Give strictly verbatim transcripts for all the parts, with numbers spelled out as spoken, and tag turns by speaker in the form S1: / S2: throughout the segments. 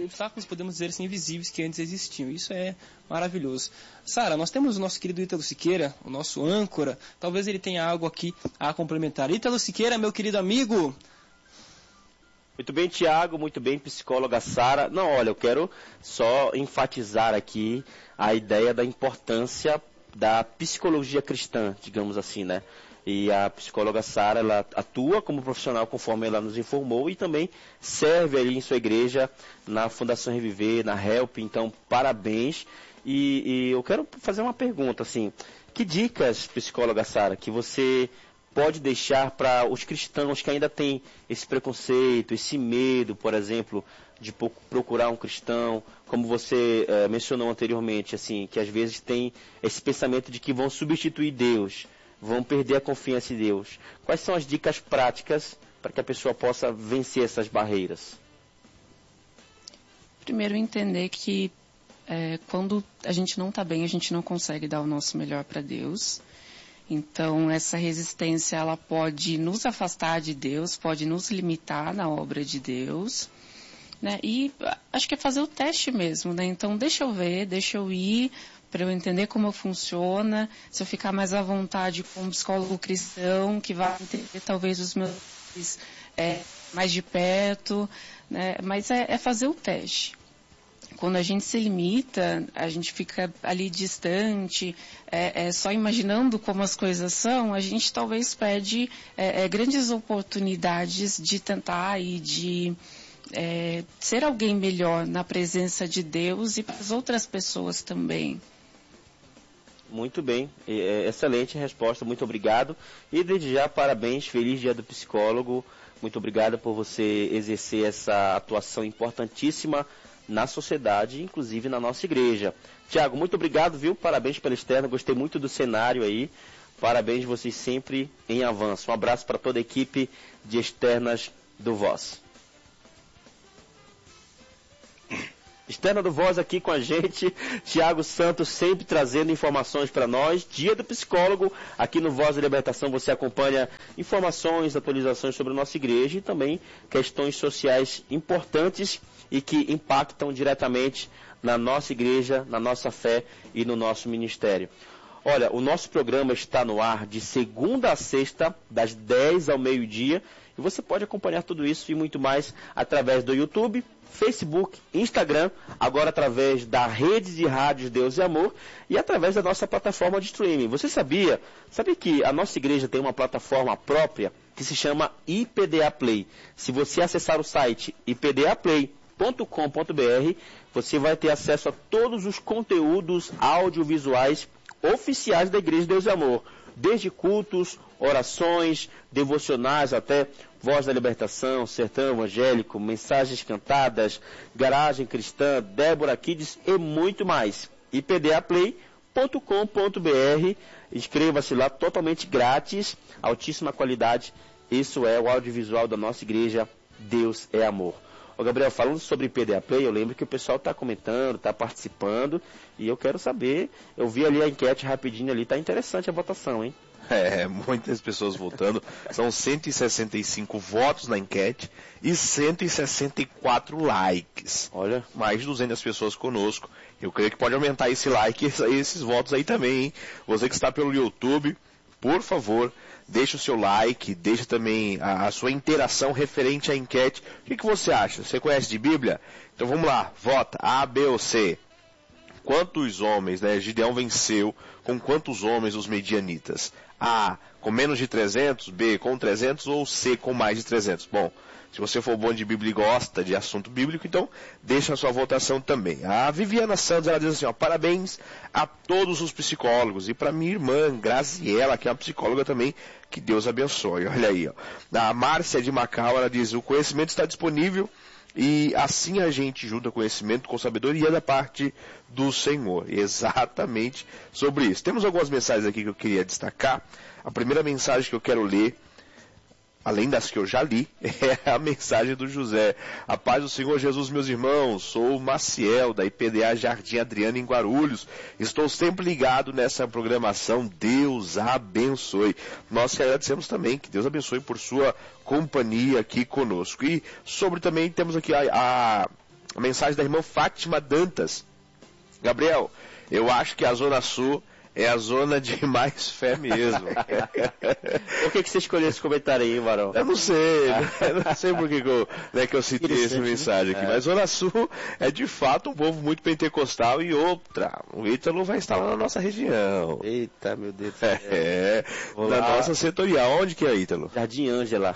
S1: obstáculos, podemos dizer assim, invisíveis que antes existiam. Isso é maravilhoso. Sara, nós temos o nosso querido Ítalo Siqueira, o nosso âncora. Talvez ele tenha algo aqui a complementar. Ítalo Siqueira, meu querido amigo.
S2: Muito bem, Tiago, muito bem, psicóloga Sara. Não, olha, eu quero só enfatizar aqui a ideia da importância da psicologia cristã, digamos assim, né? E a psicóloga Sara, ela atua como profissional conforme ela nos informou e também serve ali em sua igreja, na Fundação Reviver, na Help. Então, parabéns. E, e eu quero fazer uma pergunta, assim, que dicas, psicóloga Sara, que você pode deixar para os cristãos que ainda têm esse preconceito, esse medo, por exemplo, de procurar um cristão, como você eh, mencionou anteriormente, assim, que às vezes tem esse pensamento de que vão substituir Deus, vão perder a confiança em Deus. Quais são as dicas práticas para que a pessoa possa vencer essas barreiras?
S3: Primeiro, entender que é, quando a gente não está bem, a gente não consegue dar o nosso melhor para Deus. Então, essa resistência, ela pode nos afastar de Deus, pode nos limitar na obra de Deus, né? E acho que é fazer o teste mesmo, né? Então, deixa eu ver, deixa eu ir, para eu entender como funciona, se eu ficar mais à vontade com um psicólogo cristão, que vai entender talvez os meus é, mais de perto, né? Mas é, é fazer o teste. Quando a gente se limita, a gente fica ali distante, é, é, só imaginando como as coisas são, a gente talvez perde é, é, grandes oportunidades de tentar e de é, ser alguém melhor na presença de Deus e para as outras pessoas também.
S2: Muito bem, é, excelente resposta, muito obrigado. E desde já, parabéns, feliz dia do psicólogo. Muito obrigado por você exercer essa atuação importantíssima na sociedade, inclusive na nossa igreja. Tiago, muito obrigado, viu? Parabéns pela externa, gostei muito do cenário aí. Parabéns, vocês sempre em avanço. Um abraço para toda a equipe de externas do Voz. Externa do Voz aqui com a gente, Tiago Santos sempre trazendo informações para nós. Dia do Psicólogo, aqui no Voz da Libertação você acompanha informações, atualizações sobre a nossa igreja e também questões sociais importantes e que impactam diretamente na nossa igreja, na nossa fé e no nosso ministério. Olha, o nosso programa está no ar de segunda a sexta, das dez ao meio-dia, e você pode acompanhar tudo isso e muito mais através do YouTube, Facebook, Instagram, agora através da rede de rádios Deus e Amor e através da nossa plataforma de streaming. Você sabia? Sabe que a nossa igreja tem uma plataforma própria que se chama I P D A Play. Se você acessar o site i p d a play ponto com ponto b r, você vai ter acesso a todos os conteúdos audiovisuais oficiais da Igreja Deus e Amor, desde cultos, orações, devocionais, até Voz da Libertação, Sertão Evangélico, mensagens cantadas, Garagem Cristã, Débora Kids e muito mais. i p d a play ponto com ponto b r, inscreva-se lá totalmente grátis, altíssima qualidade. Isso é o audiovisual da nossa igreja, Deus é Amor. Ô Gabriel, falando sobre I P D A Play, eu lembro que o pessoal está comentando, está participando, e eu quero saber, eu vi ali a enquete rapidinho ali, está interessante a votação, hein?
S4: É, muitas pessoas votando, são cento e sessenta e cinco votos na enquete e cento e sessenta e quatro likes.
S2: Olha,
S4: mais de duzentas pessoas conosco, eu creio que pode aumentar esse like e esses votos aí também, hein? Você que está pelo YouTube, por favor, deixe o seu like, deixe também a, a sua interação referente à enquete. O que, que você acha? Você conhece de Bíblia? Então vamos lá, vota A, B ou C. Quantos homens, né, Gideão venceu com quantos homens os medianitas? A, com menos de trezentos, B, com trezentos ou C, com mais de trezentos? Bom, se você for bom de Bíblia e gosta de assunto bíblico, então deixa a sua votação também. A Viviana Santos, ela diz assim, ó, parabéns a todos os psicólogos e para minha irmã, Graziela, que é uma psicóloga também, que Deus abençoe. Olha aí, ó. A Márcia de Macau, ela diz, o conhecimento está disponível e assim a gente junta conhecimento com sabedoria da parte do Senhor. Exatamente sobre isso. Temos algumas mensagens aqui que eu queria destacar. A primeira mensagem que eu quero ler, além das que eu já li, é a mensagem do José. A paz do Senhor Jesus, meus irmãos. Sou o Maciel, da I P D A Jardim Adriano, em Guarulhos. Estou sempre ligado nessa programação. Deus abençoe. Nós que agradecemos também, que Deus abençoe por sua companhia aqui conosco. E sobre também, temos aqui a, a, a mensagem da irmã Fátima Dantas. Gabriel, eu acho que a Zona Sul é a zona de mais fé mesmo.
S2: Por que, que você escolheu esse comentário aí, Varão?
S4: Eu não sei, eu não sei por que, que, eu, né, que eu citei essa mensagem aqui. É. Mas Zona Sul é de fato um povo muito pentecostal e outra. O Ítalo vai estar lá na nossa região.
S2: Eita, meu Deus do céu.
S4: É, na nossa setorial. Onde que é, Ítalo?
S2: Jardim Ângela.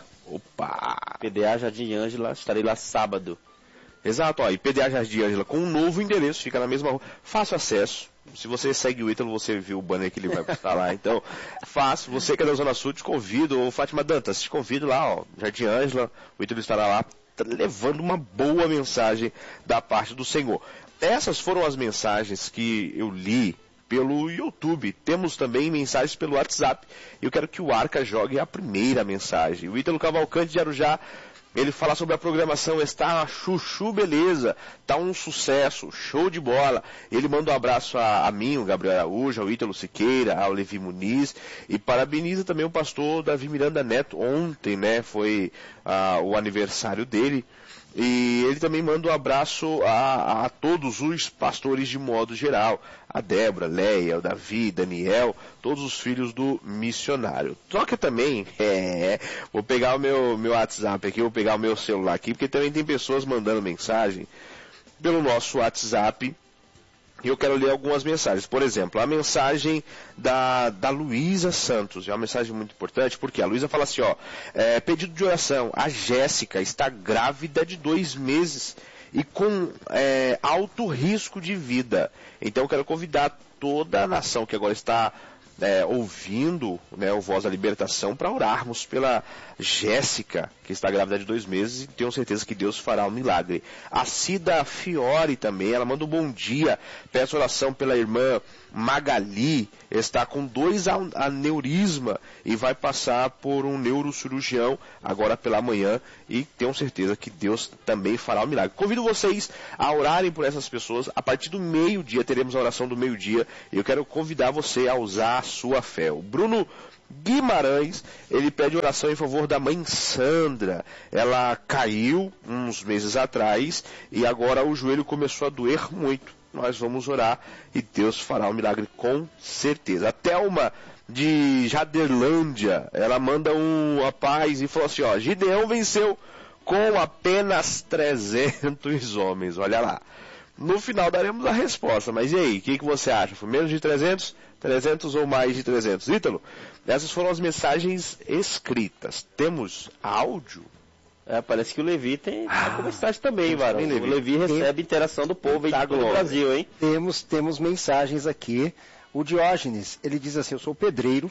S4: Opa!
S2: P D A Jardim Ângela, estarei lá sábado.
S4: Exato, ó, e P D A Jardim Ângela com um novo endereço, fica na mesma rua. Fácil acesso. Se você segue o Ítalo, você viu o banner que ele vai postar lá. Então, fácil. Você que é da Zona Sul, te convido. Ô, Fátima Dantas, te convido lá, ó. Jardim Ângela, o Ítalo estará lá levando uma boa mensagem da parte do Senhor. Essas foram as mensagens que eu li pelo YouTube. Temos também mensagens pelo WhatsApp. Eu quero que o Arca jogue a primeira mensagem. O Ítalo Cavalcante de Arujá, ele fala sobre a programação, está uma chuchu beleza, está um sucesso, show de bola. Ele manda um abraço a, a mim, o Gabriel Araújo, ao Ítalo Siqueira, ao Levi Muniz, e parabeniza também o pastor Davi Miranda Neto. Ontem, né, foi uh, o aniversário dele. E ele também manda um abraço a, a todos os pastores de modo geral. A Débora, Leia, o Davi, Daniel, todos os filhos do missionário. Só que também, é, vou pegar o meu, meu WhatsApp aqui, vou pegar o meu celular aqui, porque também tem pessoas mandando mensagem pelo nosso WhatsApp. E eu quero ler algumas mensagens. Por exemplo, a mensagem da, da Luísa Santos. É uma mensagem muito importante, porque a Luísa fala assim, ó, é, pedido de oração, a Jéssica está grávida de dois meses e com é, alto risco de vida. Então eu quero convidar toda a nação que agora está é, ouvindo, né, o Voz da Libertação, para orarmos pela Jéssica, que está grávida de dois meses, e tenho certeza que Deus fará um milagre. A Cida Fiore também, ela manda um bom dia, peço oração pela irmã Magali, está com dois aneurisma e vai passar por um neurocirurgião agora pela manhã, e tenho certeza que Deus também fará um milagre. Convido vocês a orarem por essas pessoas. A partir do meio-dia teremos a oração do meio-dia, e eu quero convidar você a usar a sua fé. O Bruno Guimarães, ele pede oração em favor da mãe Sandra. Ela caiu uns meses atrás e agora o joelho começou a doer muito. Nós vamos orar e Deus fará um milagre com certeza. A Thelma de Jaderlândia, ela manda um rapaz e falou assim, ó, Gideão venceu com apenas trezentos homens, olha lá. No final daremos a resposta, mas e aí, o que, que você acha? Foi menos de trezentos? trezentos ou mais de trezentos? Ítalo, essas foram as mensagens escritas. Temos áudio?
S2: É, parece que o Levi tem ah, mensagem também, Varão.
S4: Levi.
S2: O Levi recebe tem... interação do povo aí de todo o Brasil, hein?
S5: Temos, temos mensagens aqui. O Diógenes, ele diz assim, eu sou pedreiro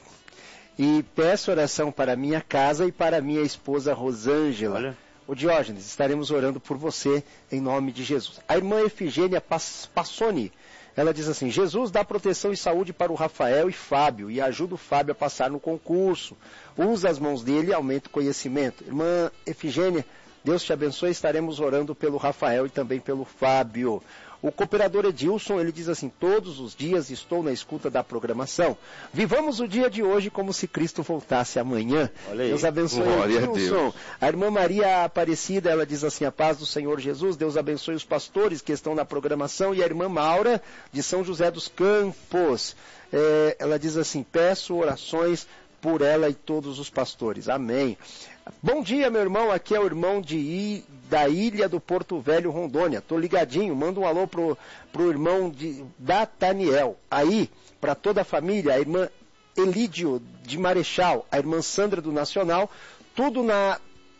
S5: e peço oração para minha casa e para minha esposa Rosângela. Olha. O Diógenes, estaremos orando por você em nome de Jesus. A irmã Efigênia Passoni, ela diz assim, Jesus dá proteção e saúde para o Rafael e Fábio e ajuda o Fábio a passar no concurso. Usa as mãos dele e aumenta o conhecimento. Irmã Efigênia, Deus te abençoe, estaremos orando pelo Rafael e também pelo Fábio. O cooperador Edilson, ele diz assim, todos os dias estou na escuta da programação. Vivamos o dia de hoje como se Cristo voltasse amanhã. Deus abençoe,
S4: Glória
S5: Edilson. A, a irmã Maria Aparecida, ela diz assim, a paz do Senhor Jesus, Deus abençoe os pastores que estão na programação. E a irmã Maura, de São José dos Campos, é, ela diz assim, peço orações por ela e todos os pastores. Amém. Bom dia, meu irmão. Aqui é o irmão de I, da Ilha do Porto Velho, Rondônia. Tô ligadinho. Manda um alô pro, pro irmão de Dataniel. Aí, para toda a família, a irmã Elídio de Marechal, a irmã Sandra do Nacional, tudo na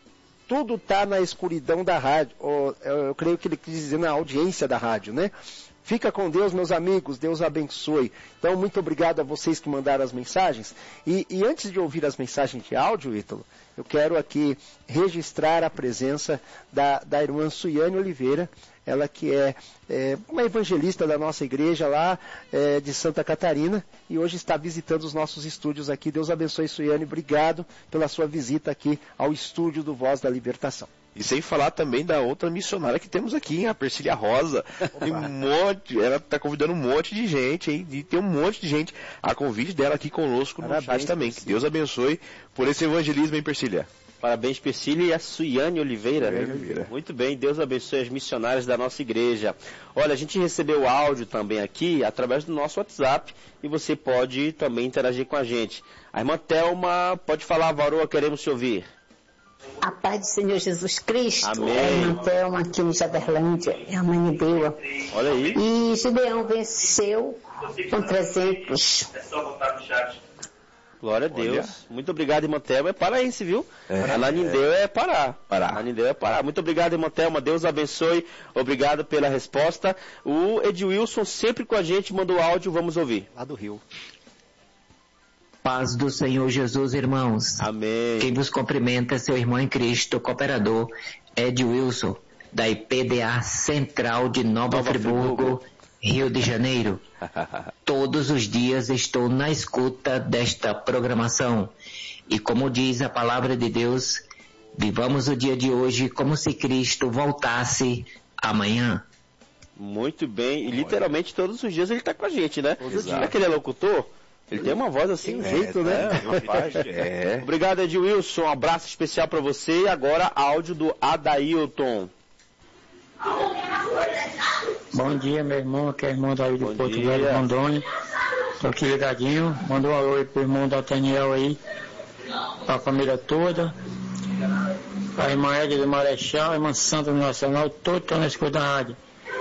S5: tudo tá na escuridão da rádio. Eu, eu creio que ele quis dizer na audiência da rádio, né? Fica com Deus, meus amigos, Deus abençoe. Então, muito obrigado a vocês que mandaram as mensagens. E, e antes de ouvir as mensagens de áudio, Ítalo, eu quero aqui registrar a presença da, da irmã Suiane Oliveira, ela que é, é uma evangelista da nossa igreja lá é, de Santa Catarina, e hoje está visitando os nossos estúdios aqui. Deus abençoe, Suiane, obrigado pela sua visita aqui ao estúdio do Voz da Libertação.
S4: E sem falar também da outra missionária que temos aqui, hein? A Persília Rosa. Tem um monte, ela está convidando um monte de gente, hein? E tem um monte de gente a convite dela aqui conosco no chat também. Que Deus abençoe por esse evangelismo, hein, Persília?
S2: Parabéns, Priscila e a Suiane Oliveira.
S4: Suiane Oliveira.
S2: Muito bem, Deus abençoe as missionárias da nossa igreja. Olha, a gente recebeu áudio também aqui através do nosso WhatsApp e você pode também interagir com a gente. A irmã Thelma, pode falar, Varoa, queremos te ouvir.
S6: A paz do Senhor Jesus Cristo.
S2: Amém.
S6: É a irmã Thelma aqui em Jaberlândia, é a mãe de Deus.
S2: Olha aí.
S6: E Gideão venceu com trezentos.
S2: É só botar no chat. Glória a Deus.
S4: Olha.
S2: Muito obrigado, irmã Thelma. É paraense, viu?
S4: É,
S2: a Nanindeu é, é Pará.
S4: Pará.
S2: A Nanindeu é Pará. Muito obrigado, irmã Thelma. Deus abençoe. Obrigado pela resposta. O Edwilson sempre com a gente mandou áudio. Vamos ouvir.
S5: Lá do Rio.
S7: Paz do Senhor Jesus, irmãos.
S2: Amém.
S7: Quem vos cumprimenta é seu irmão em Cristo, cooperador Ed Wilson, da I P D A Central de Nova,
S2: Nova
S7: Friburgo,
S2: Friburgo,
S7: Rio de Janeiro. Todos os dias estou na escuta desta programação. E como diz a palavra de Deus, vivamos o dia de hoje como se Cristo voltasse amanhã.
S2: Muito bem. E literalmente todos os dias ele está com a gente, né?
S4: Exato.
S2: Será que ele é locutor? Ele tem uma voz assim, um
S4: É,
S2: jeito,
S4: tá,
S2: né?
S4: rapaz, é.
S2: Obrigado, Edwilson. Um abraço especial para você. E agora, áudio do Adailton.
S8: Bom dia, meu irmão, que é irmão daí do
S2: Bom
S8: Porto
S2: dia.
S8: Velho, Rondônia. Tô aqui ligadinho. Mandou um alô aí pro irmão Daniel aí, pra família toda. A irmã Edna do Marechal, a irmã Santa do Nacional, todos estão na escuta da rádio.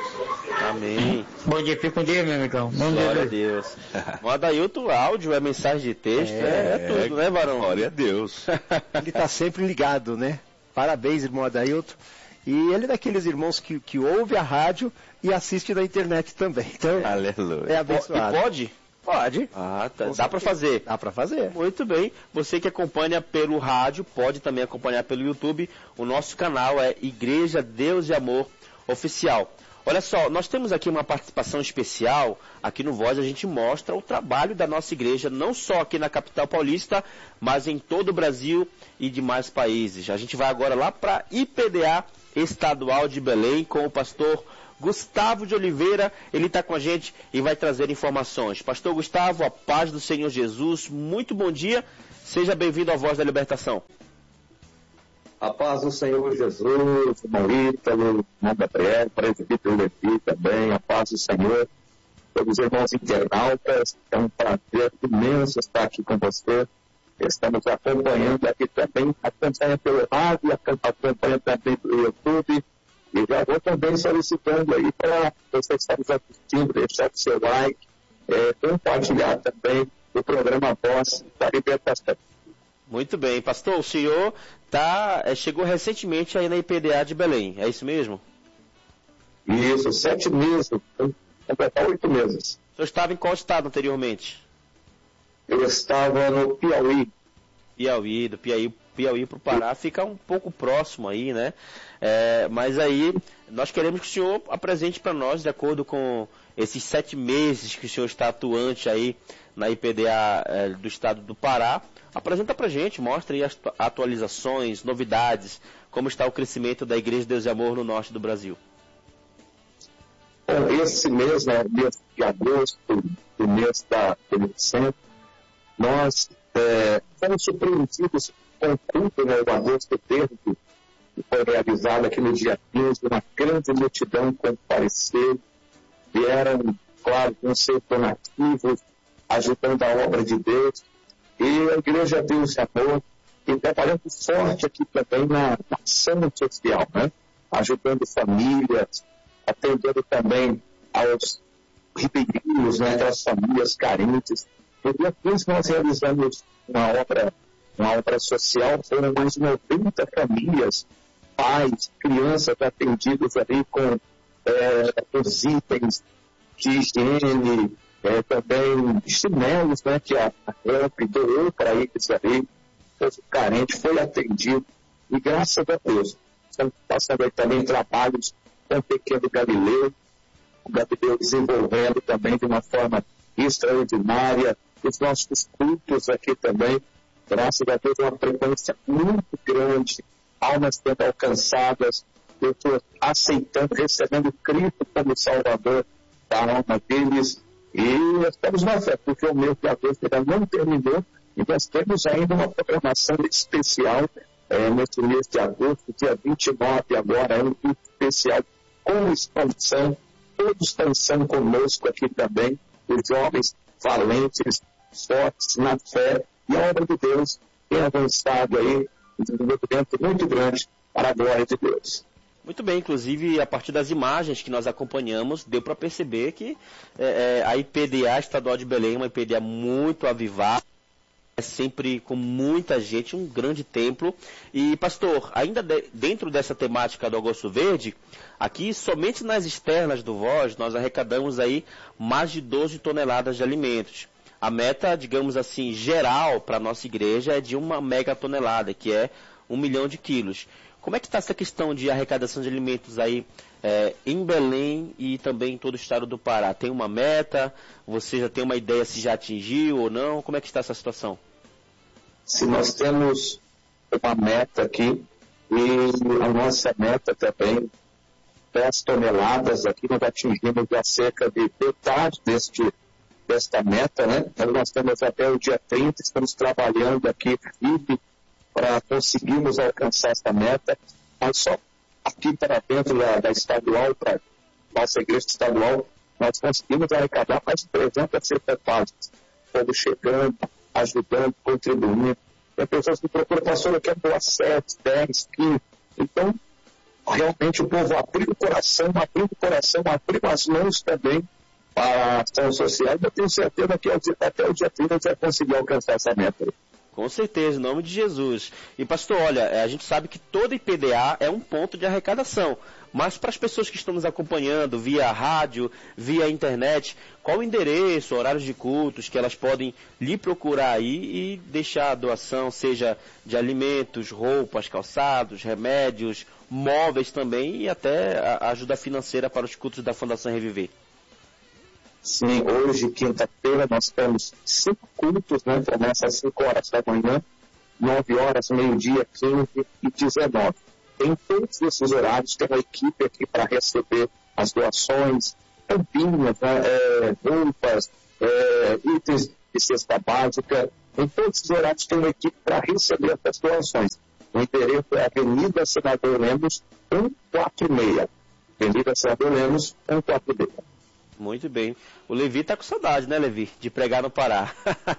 S2: Amém.
S8: Bom dia, fica com Deus, meu amigão. Bom
S2: Glória a
S8: dia.
S2: Deus. O Adailton, áudio, é mensagem de texto, é, é tudo, né, varão?
S4: Glória a Deus.
S5: Ele está sempre ligado, né? Parabéns, irmão Adailton. E ele é daqueles irmãos que, que ouve a rádio e assiste na internet também. Então,
S4: Aleluia.
S5: é abençoado.
S2: E pode?
S5: Pode.
S2: Ah, tá.
S5: Com
S2: Dá para
S5: certeza.
S2: fazer.
S5: Dá para fazer.
S2: Muito bem. Você que acompanha pelo rádio, pode também acompanhar pelo YouTube. O nosso canal é Igreja Deus e Amor Oficial. Olha só, nós temos aqui uma participação especial. Aqui no Voz a gente mostra o trabalho da nossa igreja, não só aqui na capital paulista, mas em todo o Brasil e demais países. A gente vai agora lá para I P D A Estadual de Belém com o pastor Gustavo de Oliveira. Ele está com a gente e vai trazer informações. Pastor Gustavo, a paz do Senhor Jesus, muito bom dia. Seja bem-vindo à Voz da Libertação.
S9: A paz do Senhor Jesus, Maurita, irmão Gabriel, presbítero Levi também, a paz do Senhor, todos os irmãos internautas, é um prazer imenso estar aqui com você. Estamos acompanhando aqui também, acompanha pelo rádio, acompanha também pelo YouTube, e já vou também solicitando aí para vocês que estão assistindo, deixar o seu like, é, compartilhar também o programa Voz da Libertação.
S2: Muito bem, pastor, o senhor tá, chegou recentemente aí na I P D A de Belém, é isso mesmo?
S9: Isso, sete meses, completar oito meses.
S2: O senhor estava em qual estado anteriormente?
S9: Eu estava no Piauí.
S2: Piauí, do Piauí, Piauí para o Pará, fica um pouco próximo aí, né? É, mas aí, nós queremos que o senhor apresente para nós, de acordo com esses sete meses que o senhor está atuante aí na I P D A é, do estado do Pará, apresenta para a gente, mostra aí as atualizações, novidades, como está o crescimento da Igreja Deus e Amor no norte do Brasil.
S9: Bom, esse mês, né, mês de agosto, o mês da eleição, nós é, fomos surpreendidos com o culto, né, do agosto verde, que foi realizado aqui no dia quinze, uma grande multidão compareceu, vieram, claro, com seus donativos, ajudando a obra de Deus, e a Igreja Deus e Amor, e trabalhando forte aqui também na, na ação social, né, ajudando famílias, atendendo também aos ribeirinhos, né, aquelas famílias carentes. No dia quinze nós realizamos uma obra, uma obra social, foram mais de noventa famílias, pais, crianças atendidos ali com é, os itens de higiene, é, também chinelos, né, que a Ramp doou para eles ali, o carente foi atendido, e graças a Deus, estamos passando aí também trabalhos com o pequeno Galileu, o Galileu desenvolvendo também de uma forma extraordinária, os nossos cultos aqui também, graças a Deus, uma frequência muito grande, almas sendo alcançadas, pessoas aceitando, recebendo Cristo como Salvador da alma deles, e estamos na fé, porque o mês de agosto ainda não terminou, e nós temos ainda uma programação especial é, nesse mês de agosto, dia vinte e nove agora, é um culto especial com expansão. Todos estão conosco aqui também, os jovens valentes, fortes na fé, e a obra de Deus tem avançado aí, um desenvolvimento muito grande para a glória de Deus.
S2: Muito bem, inclusive a partir das imagens que nós acompanhamos, deu para perceber que é, a I P D A Estadual de Belém é uma I P D A muito avivada, é sempre com muita gente, um grande templo. E pastor, ainda de, dentro dessa temática do Agosto Verde, aqui somente nas externas do Voz nós arrecadamos aí mais de doze toneladas de alimentos. A meta, digamos assim, geral para a nossa igreja é de uma mega tonelada, que é um milhão de quilos. Como é que está essa questão de arrecadação de alimentos aí é, em Belém e também em todo o estado do Pará? Tem uma meta? Você já tem uma ideia se já atingiu ou não? Como é que está essa situação?
S9: Se nós temos uma meta aqui, e a nossa meta também, dez toneladas, aqui nós atingimos já cerca de metade deste, desta meta, né? Então nós temos até o dia trinta, estamos trabalhando aqui para conseguirmos alcançar essa meta, mas só aqui para dentro da, da estadual, para nossa igreja estadual, nós conseguimos arrecadar mais de trezentas cestas. Todos chegando, ajudando, contribuindo. Tem pessoas que procuram, pastor, eu quero doar sete, dez, quinze. Então, realmente o povo abriu o coração, abriu o coração, abriu as mãos também para a ação social. Eu tenho certeza que até o dia trinta a gente vai conseguir alcançar essa meta.
S2: Com certeza, em nome de Jesus. E pastor, olha, a gente sabe que toda I P D A é um ponto de arrecadação, mas para as pessoas que estão nos acompanhando via rádio, via internet, qual o endereço, horários de cultos que elas podem lhe procurar aí e deixar a doação, seja de alimentos, roupas, calçados, remédios, móveis também e até a ajuda financeira para os cultos da Fundação Reviver?
S9: Sim, hoje, quinta-feira, nós temos cinco cultos, né? Começa às cinco horas da manhã, nove horas, meio-dia, quinze e dezenove. Em todos esses horários, tem uma equipe aqui para receber as doações, tampinhas, né? é, roupas, é, itens de cesta básica. Em todos esses horários, tem uma equipe para receber essas doações. O endereço é Avenida Senador Lemos, cento e quarenta e seis. Avenida Senador Lemos, cento e quarenta e seis.
S2: Muito bem. O Levi está com saudade, né, Levi? De pregar no Pará.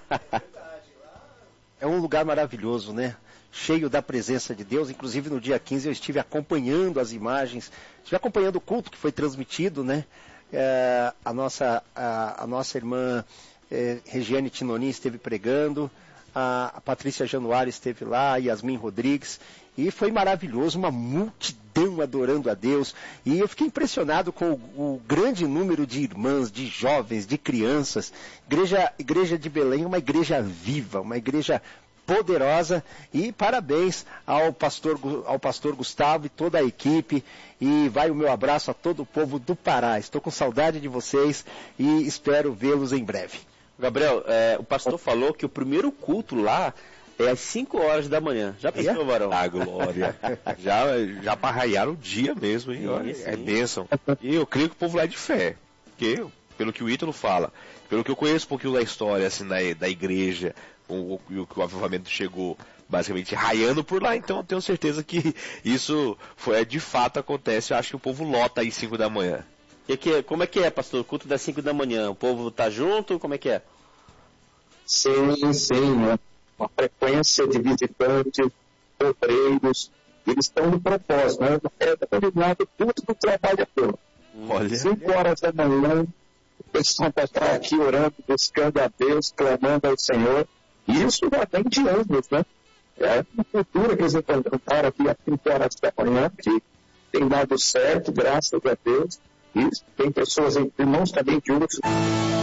S5: É um lugar maravilhoso, né? Cheio da presença de Deus. Inclusive no dia quinze eu estive acompanhando as imagens, estive acompanhando o culto que foi transmitido, né? É, a, nossa, a, a nossa irmã é, Regiane Tinonin esteve pregando, a, a Patrícia Januário esteve lá, a Yasmin Rodrigues, e foi maravilhoso, uma multidão adorando a Deus, e eu fiquei impressionado com o, o grande número de irmãs, de jovens, de crianças. Igreja, igreja de Belém é uma igreja viva, uma igreja poderosa, e parabéns ao pastor, ao pastor Gustavo e toda a equipe, e vai o meu abraço a todo o povo do Pará. Estou com saudade de vocês e espero vê-los em breve.
S2: Gabriel, é, o pastor falou que o primeiro culto lá é às cinco horas da manhã. Já pensou, Varão?
S4: Ah, glória. já já para raiar o dia mesmo, hein? Olha, é bênção. E eu creio que o povo lá é de fé. Porque, pelo que o Ítalo fala, pelo que eu conheço um pouquinho da história assim, da, da igreja, o, o, o, o avivamento chegou basicamente raiando por lá, então eu tenho certeza que isso foi, de fato acontece. Eu acho que o povo lota aí cinco da manhã.
S2: E que, como é que é, pastor? O culto das cinco da manhã, o povo tá junto? Como é que é?
S9: Sim, sim, né? Uma frequência de visitantes, obreiros, eles estão no propósito, né? É determinado culto do trabalhador.
S4: Olha.
S9: Cinco horas da manhã, o pessoal vai estar aqui orando, buscando a Deus, clamando ao Senhor. E isso já vem de anos, né? É uma cultura que eles implantaram aqui às cinco horas da manhã, que tem dado certo, graças a Deus. E tem pessoas, irmãos também de outros.